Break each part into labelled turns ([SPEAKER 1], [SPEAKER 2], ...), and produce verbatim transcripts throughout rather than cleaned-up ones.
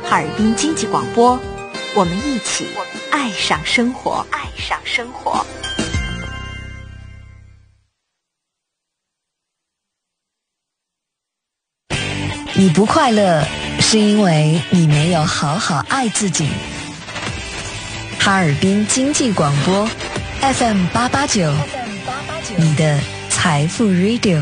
[SPEAKER 1] 哈尔滨经济广播，我们一起爱上生活，爱上生活。
[SPEAKER 2] 你不快乐，是因为你没有好好爱自己。哈尔滨经济广播 F M 八八九，你的财富 Radio。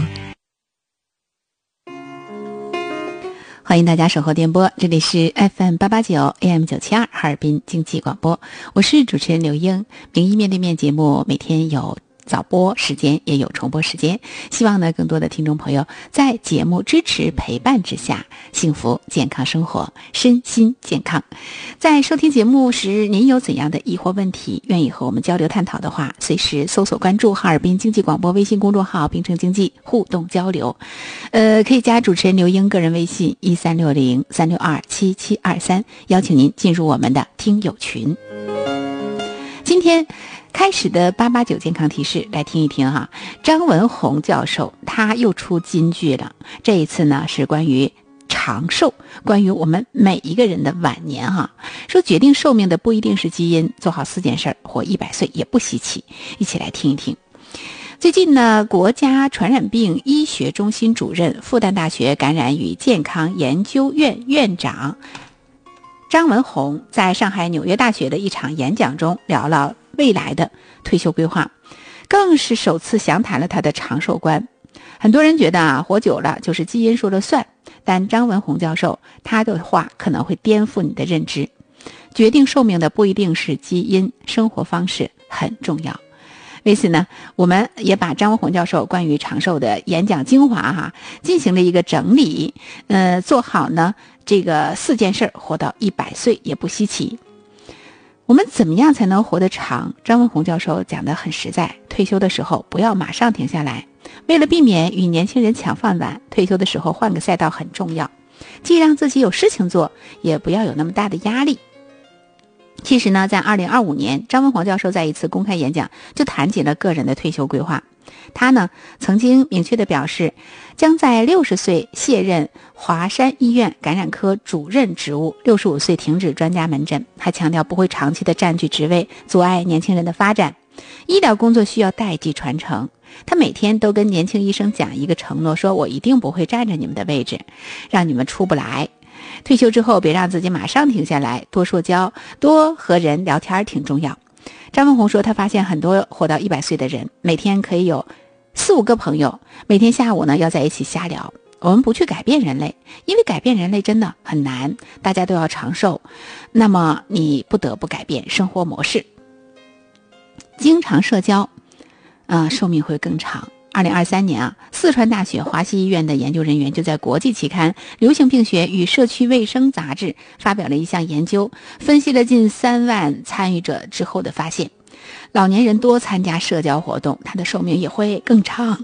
[SPEAKER 3] 欢迎大家守候电波，这里是 F M 八八九 A M 九七二哈尔滨经济广播，我是主持人刘英。名医面对面节目每天有早播时间，也有重播时间，希望呢更多的听众朋友在节目支持陪伴之下，幸福健康生活，身心健康。在收听节目时，您有怎样的疑惑问题，愿意和我们交流探讨的话，随时搜索关注哈尔滨经济广播微信公众号，并称经济互动交流。呃，可以加主持人刘英个人微信一三六零三六二七七二三，邀请您进入我们的听友群。今天开始的八八九健康提示，来听一听哈。张文宏教授他又出金句了，这一次呢是关于长寿，关于我们每一个人的晚年哈。说决定寿命的不一定是基因，做好四件事，活一百岁也不稀奇。一起来听一听。最近呢，国家传染病医学中心主任、复旦大学感染与健康研究院院长张文宏在上海纽约大学的一场演讲中聊了未来的退休规划，更是首次详谈了他的长寿观。很多人觉得啊，活久了就是基因说了算，但张文宏教授他的话可能会颠覆你的认知。决定寿命的不一定是基因，生活方式很重要。为此呢，我们也把张文宏教授关于长寿的演讲精华哈进行了一个整理，呃，做好呢这个四件事，活到一百岁也不稀奇。我们怎么样才能活得长？张文宏教授讲得很实在，退休的时候不要马上停下来，为了避免与年轻人抢饭碗，退休的时候换个赛道很重要，既让自己有事情做，也不要有那么大的压力。其实呢，在二零二五年，张文宏教授在一次公开演讲就谈及了个人的退休规划。他呢曾经明确地表示，将在六十岁卸任华山医院感染科主任职务，六十五岁停止专家门诊，还强调不会长期的占据职位，阻碍年轻人的发展。医疗工作需要代际传承，他每天都跟年轻医生讲一个承诺，说我一定不会占着你们的位置，让你们出不来。退休之后别让自己马上停下来，多社交，多和人聊天挺重要。张文宏说，他发现很多活到一百岁的人，每天可以有四五个朋友，每天下午呢要在一起瞎聊。我们不去改变人类，因为改变人类真的很难，大家都要长寿，那么你不得不改变生活模式。经常社交，呃，寿命会更长。二零二三年啊，四川大学华西医院的研究人员就在国际期刊《流行病学与社区卫生杂志》发表了一项研究，分析了近三万参与者之后的发现，老年人多参加社交活动，他的寿命也会更长。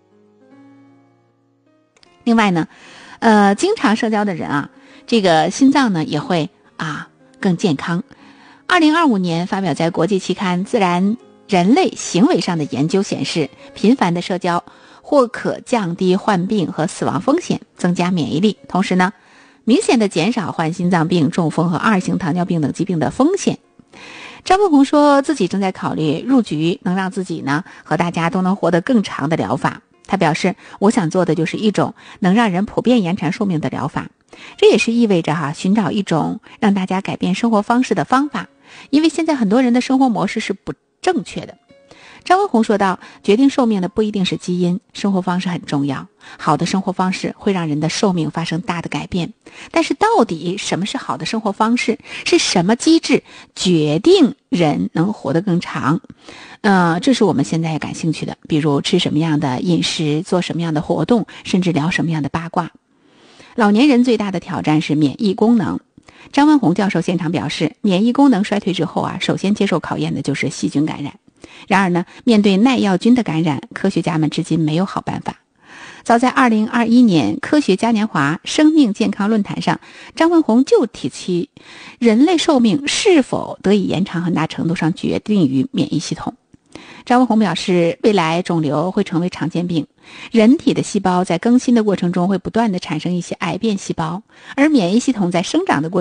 [SPEAKER 3] 另外呢，呃，经常社交的人啊，这个心脏呢也会啊更健康。二零二五年发表在国际期刊《自然人类行为上的研究》显示，频繁的社交或可降低患病和死亡风险，增加免疫力，同时呢，明显的减少患心脏病、中风和二型糖尿病等疾病的风险。张文宏说自己正在考虑入局能让自己呢和大家都能活得更长的疗法。他表示，我想做的就是一种能让人普遍延长寿命的疗法，这也是意味着哈寻找一种让大家改变生活方式的方法，因为现在很多人的生活模式是不正确的。张文宏说道，决定寿命的不一定是基因，生活方式很重要，好的生活方式会让人的寿命发生大的改变。但是到底什么是好的生活方式，是什么机制决定人能活得更长，呃，这是我们现在感兴趣的，比如吃什么样的饮食，做什么样的活动，甚至聊什么样的八卦。老年人最大的挑战是免疫功能。张文宏教授现场表示，免疫功能衰退之后啊，首先接受考验的就是细菌感染。然而呢，面对耐药菌的感染，科学家们至今没有好办法。早在二零二一年科学嘉年华生命健康论坛上，张文宏就提起，人类寿命是否得以延长，很大程度上决定于免疫系统。张文宏表示，未来肿瘤会成为常见病，人体的细胞在更新的过程中会不断地产生一些癌变细胞，而免疫系统在生长的过程